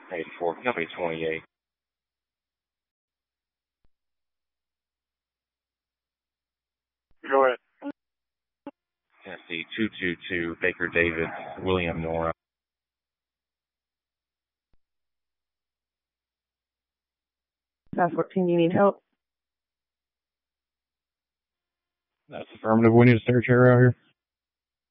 84, Company 28. Go ahead. Tennessee 222, Baker David, William Nora. That's 14, you need help? That's affirmative. We need a stair chair out here.